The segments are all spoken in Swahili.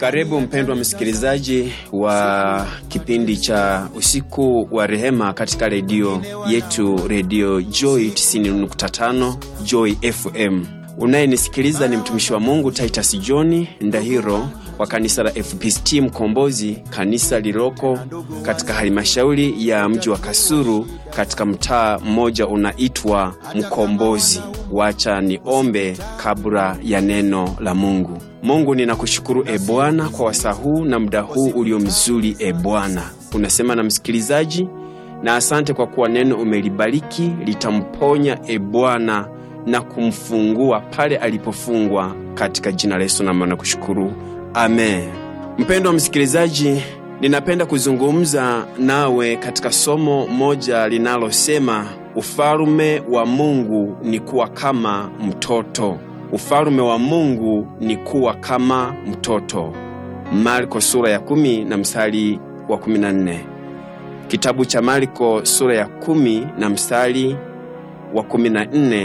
Karibu mpendwa msikilizaji wa kipindi cha usiku wa rehema katika redio yetu, redio Joy 90.5 Joy FM. Unayenisikiliza ni mtumishi wa Mungu Titus John Ndahiro wa kanisa la FPCT Mkombozi, kanisa liloko katika halmashauri ya mji wa Kasulu katika mtaa mmoja unaitwa Mkombozi. Wacha niombe kabla ya neno la Mungu. Mungu, ninakushukuru Bwana kwa wasaa huu na muda huu ulio mzuri Bwana. Unasema na msikilizaji, na asante kwa kuwa neno umelibariki litamponya Bwana na kumfungua pale alipofungwa, katika jina la Yesu na kushukuru. Amen. Mpendwa msikilizaji, ninapenda kuzungumza nawe katika somo moja linalosema ufalme wa Mungu ni kuwa kama mtoto. Ufalme wa Mungu ni kuwa kama mtoto. Marko sura ya 10 na mstari wa 14. Kitabu cha Marko sura ya 10 na mstari wa 14,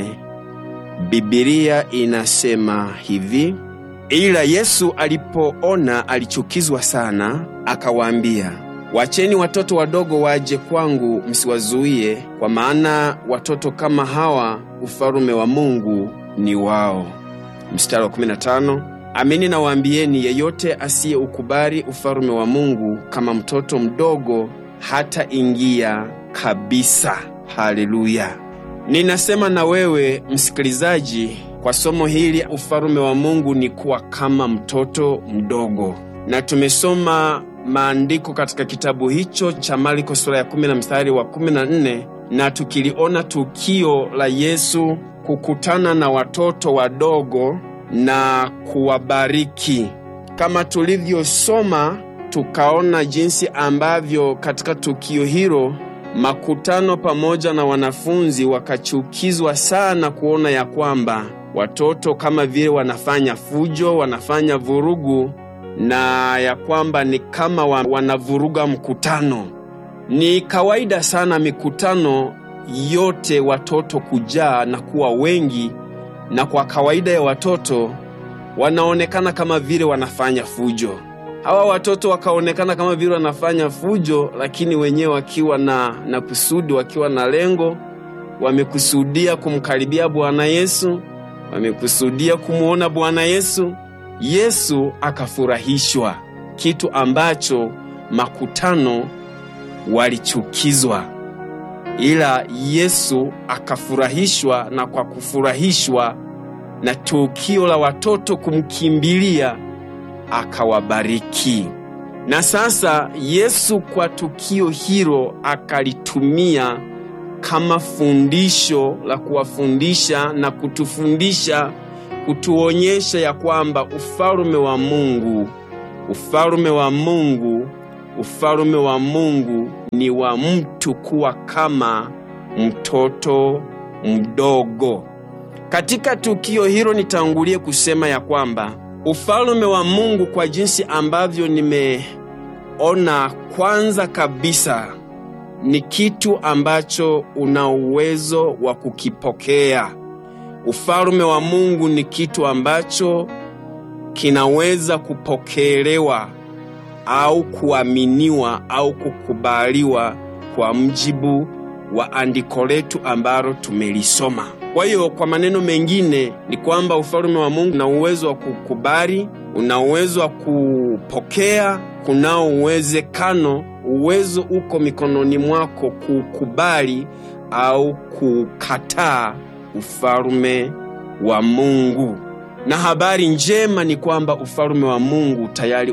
Biblia inasema hivi: ila Yesu alipoona alichukizwa sana, akawaambia, wacheni watoto wadogo waje kwangu, msiwazuie, kwa maana watoto kama hawa ufalme wa Mungu ni wao. Mstari wa 15, amini nawaambieni, yeyote asiyeukubali ufalme wa Mungu kama mtoto mdogo hata ingia kabisa. Haleluya. Ninasema na wewe msikilizaji, kwa somo hili ufalme wa Mungu ni kuwa kama mtoto mdogo. Na tumesoma maandiko katika kitabu hicho cha Marko sura ya 10 na mstari wa 14, na tukiliona tukio la Yesu kukutana na watoto wadogo na kuwabariki. Kama tulivyosoma, tukaona jinsi ambavyo katika tukio hilo makutano pamoja na wanafunzi wakachukizwa sana kuona ya kwamba watoto kama vile wanafanya fujo, wanafanya vurugu, na ya kwamba ni kama wanavuruga mkutano. Ni kawaida sana mikutano yote watoto kujaa na kuwa wengi, na kwa kawaida ya watoto wanaonekana kama vile wanafanya fujo. Hawa watoto wakaonekana kama vile wanafanya fujo, lakini wenyewe wakiwa na kusudi, wakiwa na lengo. Wamekusudia kumkaribia Bwana Yesu, wamekusudia kumuona Bwana Yesu. Yesu akafurahishwa, kitu ambacho makutano walichukizwa. Ila Yesu akafurahishwa, na kwa kufurahishwa na tukio la watoto kumkimbilia, akawabariki. Na sasa Yesu kwa tukio hilo akalitumia kama fundisho la kuwafundisha na kutufundisha, kutuonyesha ya kwamba ufalme wa Mungu ni wa mtu kuwa kama mtoto mdogo. Katika tukio hilo nitangulie kusema ya kwamba ufalme wa Mungu, kwa jinsi ambavyo nimeona, kwanza kabisa ni kitu ambacho una uwezo wa kukipokea. Ufalme wa Mungu ni kitu ambacho kinaweza kupokelewa au kuaminiwa au kukubaliwa kwa mjibu wa andiko letu ambalo tumelisoma. Kwa hiyo kwa maneno mengine ni kwamba ufalme wa Mungu una uwezo wa kukubali, una uwezo wa kupokea, kuna uwezekano, uwezo uko mikononi mwako kukubali au kukataa ufalme wa Mungu. Na habari njema ni kwamba ufalme wa Mungu tayari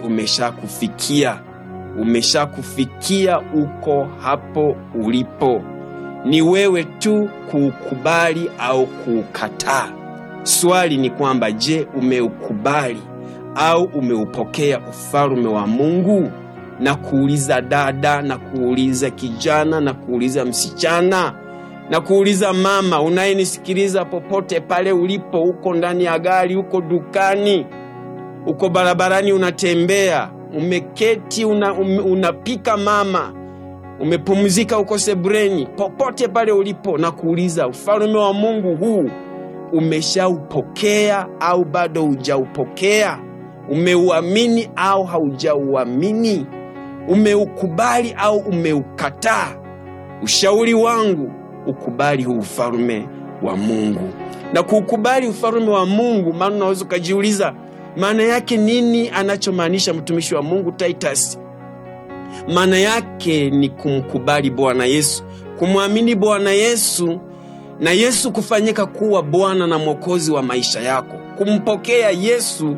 umeshakufikia, uko hapo ulipo. Ni wewe tu kukubali au kukataa. Swali ni kwamba, je, umeukubali au umeupokea ufalme wa Mungu? Na kuuliza dada, na kuuliza kijana, na kuuliza msichana, na kuuliza mama unayenisikiliza popote pale ulipo, uko ndani ya gari, uko dukani, uko barabarani unatembea, umeketi unapika mama, umepumzika uko sebreni, popote pale ulipo, na kuuliza ufalme wa Mungu huu umeshaupokea au bado hujaupokea? Umeuamini au haujauamini? Umeukubali au umeukataa? Ushauri wangu, ukubali huu ufalme wa Mungu. Na kuukubali ufalme wa Mungu, maana unaweza kujiuliza maana yake nini anachomaanisha mtumishi wa Mungu Titus? Maana yake ni kumkubali Bwana Yesu, kumwamini Bwana Yesu, na Yesu kufanyika kuwa Bwana na Mwokozi wa maisha yako. Kumpokea Yesu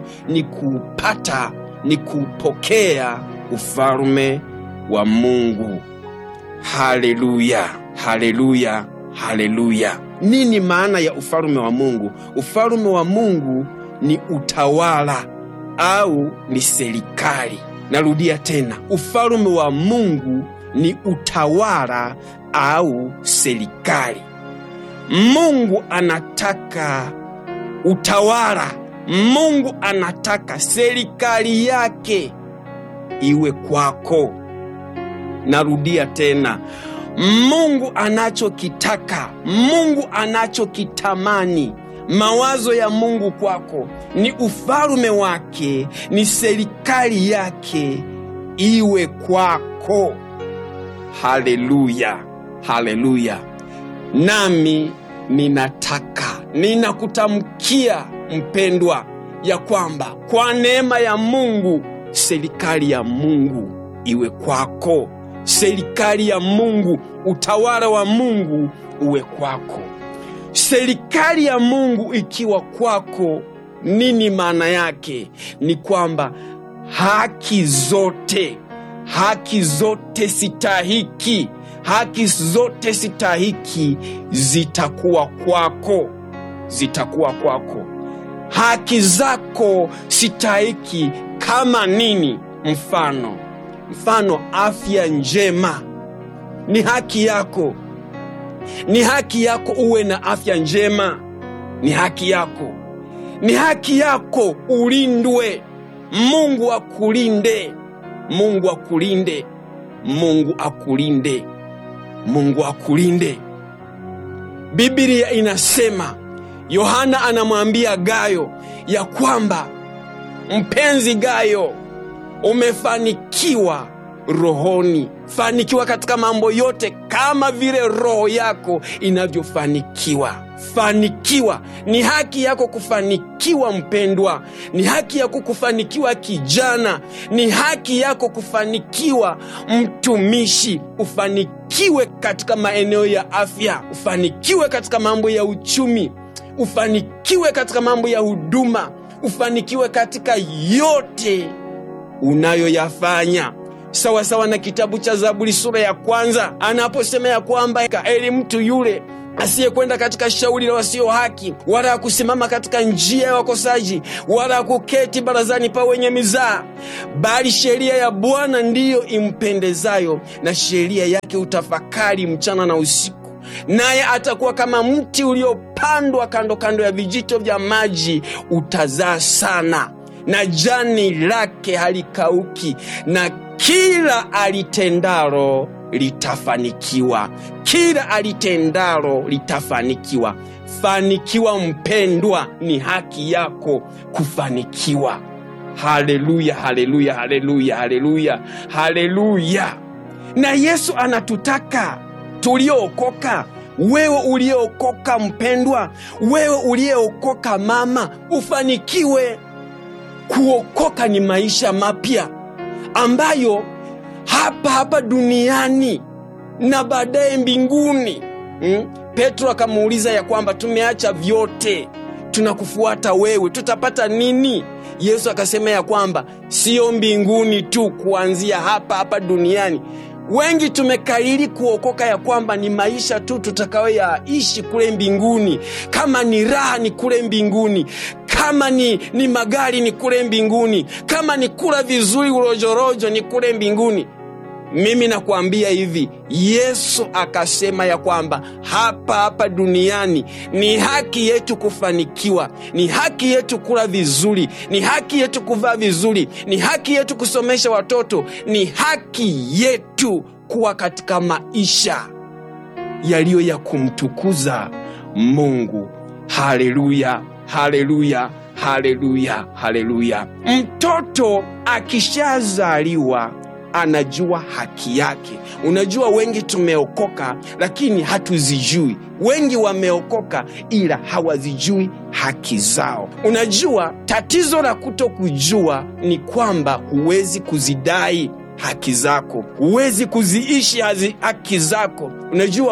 ni kupokea ufalme wa Mungu. Haleluya, haleluya, haleluya. Nini maana ya ufalme wa Mungu? Ufalme wa Mungu ni utawala au ni serikali. Narudia tena, ufalme wa Mungu ni utawala au serikali. Mungu anataka utawala, Mungu anataka serikali yake iwe kwako. Narudia tena, Mungu anachokitaka, Mungu anachokitamani, mawazo ya Mungu kwako ni ufalme wake, ni serikali yake iwe kwako. Haleluya, haleluya. Nami ninakutamkia mpendwa, ya kwamba kwa neema ya Mungu, serikali ya Mungu iwe kwako. Serikali ya Mungu, utawala wa Mungu uwe kwako. Serikali ya Mungu ikiwa kwako, nini maana yake? Ni kwamba haki zote stahiki zitakuwa kwako. Haki zako stahiki kama nini? Mfano afya njema ni haki yako. Ni haki yako uwe na afya njema. Ni haki yako. Ni haki yako ulindwe. Mungu akulinde. Mungu akulinde. Mungu akulinde. Mungu akulinde. Biblia inasema, Yohana anamwambia Gayo ya kwamba, mpenzi Gayo, umefanikiwa rohoni. Fanikiwa katika mambo yote kama vile roho yako inavyofanikiwa. Fanikiwa. Ni haki yako kufanikiwa mpendwa. Ni haki yako kufanikiwa kijana. Ni haki yako kufanikiwa mtumishi. Ufanikiwe katika maeneo ya afya. Ufanikiwe katika mambo ya uchumi. Ufanikiwe katika mambo ya huduma. Ufanikiwe katika yote unayoyafanya. Sawa na kitabu cha Zaburi sura ya 1 anaposema ya kwamba, heri mtu yule asiyekwenda katika shauri la wasio haki, wala kusimama katika njia ya wakosaji, wala kuketi barazani pa wenye mizaa, bali sheria ya Bwana ndiyo impendezayo, na sheria yake utafakari mchana na usiku. Naye atakuwa kama mti uliopandwa kando ya vijito vya maji, utazaa sana, na jani lake halikauki, na kila alitendalo litafanikiwa. Kila alitendalo litafanikiwa. Fanikiwa mpendwa, ni haki yako kufanikiwa. Haleluya, haleluya, haleluya, haleluya, haleluya. Na Yesu anatutaka tuliookoka, wewe uliokoka mpendwa, wewe uliokoka mama, ufanikiwe. Kuokoka ni maisha mapya ambayo hapa duniani na baadaye mbinguni. Petro akamuuliza ya kwamba, tumeacha vyote tunakufuata wewe, tutapata nini? Yesu akasema ya kwamba sio mbinguni tu, kuanzia hapa duniani. Wengi tumekariri kuokoka ya kwamba ni maisha tu tutakayoyaishi kule mbinguni. Kama ni raha ni kule mbinguni, kama ni magari ni kule mbinguni, kama ni kula vizuri urojorojo ni kule mbinguni. Mimi nakuambia hivi, Yesu akasema ya kwamba hapa duniani ni haki yetu kufanikiwa, ni haki yetu kula vizuri, ni haki yetu kuvaa vizuri, ni haki yetu kusomesha watoto, ni haki yetu kuwa katika maisha yaliyo ya kumtukuza Mungu. Haleluya, haleluya, Haleluya, haleluya. Mtoto akishazaliwa anajua haki yake. Unajua wengi tumeokoka lakini hatuzijui. Wengi wameokoka ila hawazijui haki zao. Unajua tatizo la kutokujua ni kwamba huwezi kuzidai haki zako. Huwezi kuziishi haki zako. Unajua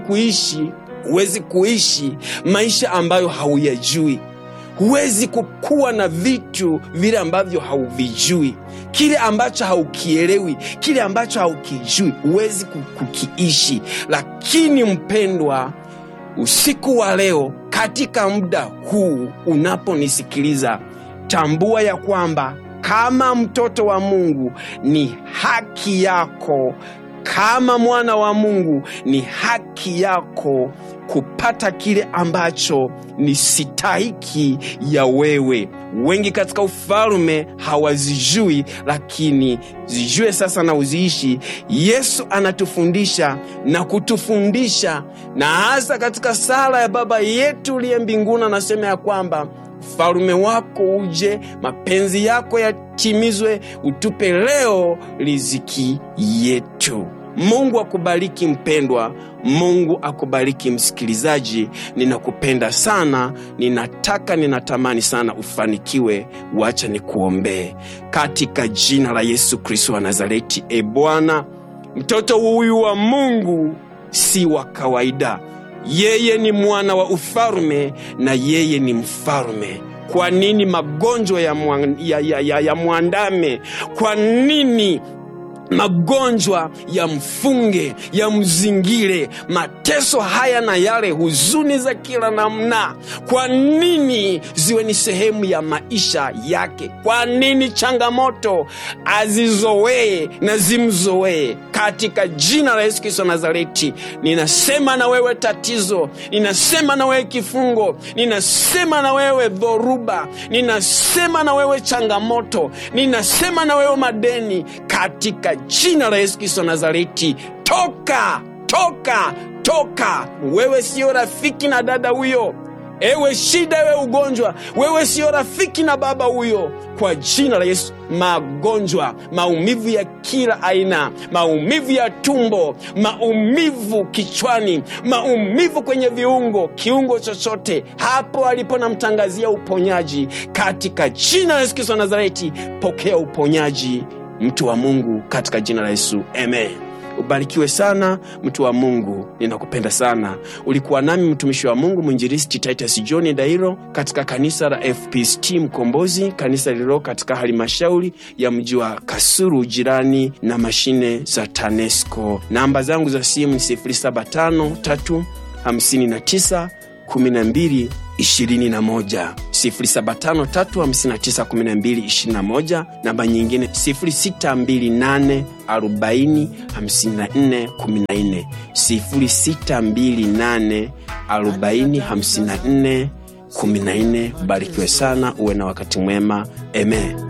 huwezi kuishi maisha ambayo hauyajui. Huwezi kukua na vitu vile ambavyo hauvijui. Kile ambacho haukielewi, kile ambacho haukijui, huwezi kukiishi. Lakini mpendwa, usiku wa leo, katika muda huu unaponisikiliza, tambua ya kwamba kama mtoto wa Mungu ni haki yako, kama mwana wa Mungu ni haki yako kupata kile ambacho ni stahiki ya wewe. Wengi katika ufalme hawazijui, lakini zijue sasa na uziishi. Yesu anatufundisha na kutufundisha, na hasa katika sala ya Baba yetu uliye mbinguni anasema ya kwamba ufalme wako uje, mapenzi yako yatimizwe, utupe leo riziki yetu. Mungu akubariki mpendwa. Mungu akubariki msikilizaji. Ninakupenda sana. Ninatamani sana ufanikiwe. Wacha nikuombee. Katika jina la Yesu Kristo wa Nazareti. Bwana, mtoto huyu wa Mungu si wa kawaida. Yeye ni mwana wa ufalme na yeye ni mfalme. Kwa nini magonjwa ya muandame? Kwa nini magonjwa ya mfunge, ya mzingire, mateso haya na yale, huzuni za kila namna? Kwa nini ziwe ni sehemu ya maisha yake? Kwa nini changamoto azizoee na zimzoee? Katika jina la Yesu Kristo Nazareti, ninasema na wewe tatizo, ninasema na wewe kifungo, ninasema na wewe dhoruba, ninasema na wewe changamoto, ninasema na wewe madeni. Katika jina la Yesu Kristo Nazareti, toka. Wewe sio rafiki na dada huyo. Ewe shida, ewe ugonjwa, wewe sio rafiki na baba huyo. Kwa jina la Yesu, magonjwa, maumivu ya kila aina, maumivu ya tumbo, maumivu kichwani, maumivu kwenye viungo, kiungo chochote, hapo alipo namtangazia uponyaji. Katika jina la Yesu Kristo Nazareti, pokea uponyaji mtu wa Mungu, katika jina la Yesu. Amen. Ubarikiwe sana mtu wa Mungu. Ninakupenda sana. Ulikuwa nami mtumishi wa Mungu mwinjilisti Titus John Dairo katika kanisa la FPCT Mkombozi, kanisa lililo katika halmashauri ya mji wa Kasulu, jirani na mashine za TANESCO. Namba zangu za simu ni 075 359 12 21, 075 359 12 21. Namba nyingine 0628 40 54 14, 0628 40 54 14. Barikiwe sana, uwe na wakati mwema. Amen.